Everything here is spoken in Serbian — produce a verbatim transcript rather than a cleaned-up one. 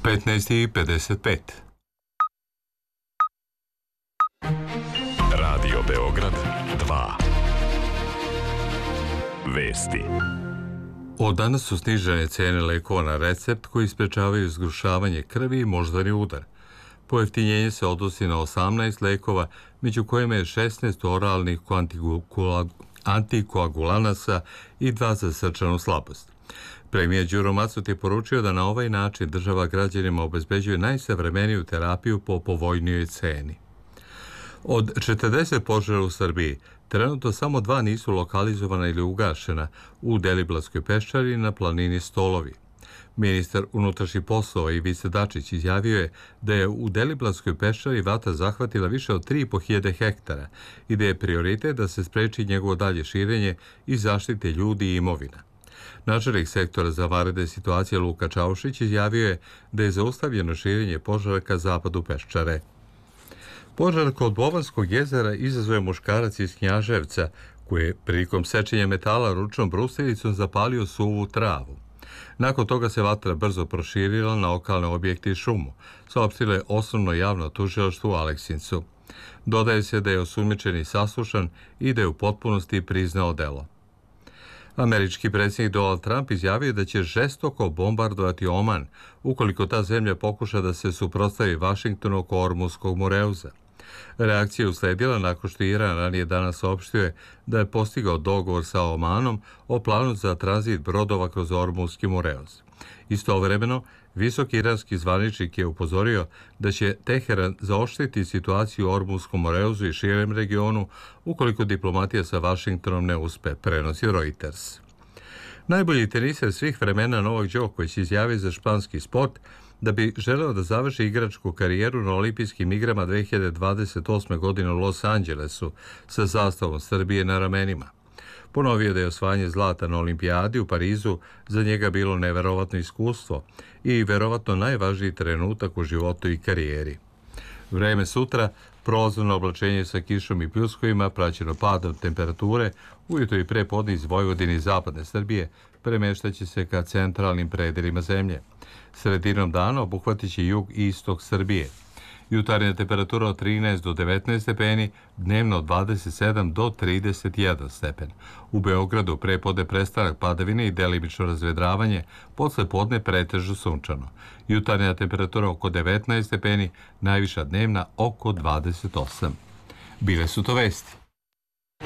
petnaest i pedeset pet. Radio Beograd dva. Vesti. Od danas su snižene cene lekova na recept koji sprečavaju zgrušavanje krvi i moždani udar. Pojeftinjenje se odnosi na osamnaest lekova, među kojima je šesnaest oralnih antikoagulanasa i dva za srčanu slabost. Premijer Đuro Macot je poručio da na ovaj način država građanima obezbeđuje najsavremeniju terapiju po povoljnijoj ceni. Od četrdeset požara u Srbiji, trenutno samo dva nisu lokalizovana ili ugašena u Deliblatskoj peščari na planini Stolovi. Ministar unutrašnjih poslova Ivica Dačić izjavio je da je u Deliblatskoj peščari vatra zahvatila više od tri i po hiljade hektara i da je prioritet da se spreči njegovo dalje širenje i zaštite ljudi i imovina. Načelnik sektora za vanredne situacije Luka Čaušić izjavio je da je zaustavljeno širenje požara ka zapadu peščare. Požar kod Bobanskog jezera izazove muškarac iz Knjaževca koji je prilikom sečenja metala ručnom bruseljicom zapalio suvu travu. Nakon toga se vatra brzo proširila na okolne objekte i šumu, saopštilo je osnovno javno tužilaštvo u Aleksincu. Dodaje se da je osumnjičeni saslušan i da je u potpunosti priznao delo. Američki predsjednik Donald Trump izjavio da će žestoko bombardovati Oman ukoliko ta zemlja pokuša da se suprotstavi Vašingtonu oko Ormuskog Moreuza. Reakcija je usledila nakon što Iran ranije danas saopštio da je postigao dogovor sa Omanom o planu za tranzit brodova kroz Ormuski Moreuz. Istovremeno, visoki iranski zvaničnik je upozorio da će Teheran zaoštriti situaciju u Ormuskom Moreuzu i širem regionu ukoliko diplomatija sa Vašingtonom ne uspe, prenosi Reuters. Najbolji teniser svih vremena Novak Đoković izjavio za španski sport da bi želeo da završi igračku karijeru na olimpijskim igrama dve hiljade dvadeset osme. godine u Los Angelesu sa zastavom Srbije na ramenima. Ponovio da je osvajanje zlata na olimpijadi u Parizu za njega bilo neverovatno iskustvo i verovatno najvažniji trenutak u životu i karijeri. Vreme sutra, prolazno oblačenje sa kišom i pljuskovima, praćeno padom temperature, ujutro i pre podne iz Vojvodine i zapadne Srbije, premeštaće se ka centralnim predelima zemlje. Sredinom dana obuhvatit će jug i istok Srbije. Jutarnja temperatura od trinaest do devetnaest stepeni, dnevno od dvadeset sedam do trideset jedan stepen. U Beogradu prepodne prestanak padavine i delimično razvedravanje, posle podne pretežno sunčano. Jutarnja temperatura oko devetnaest stepeni, najviša dnevna oko dvadeset osam. Bile su to vesti.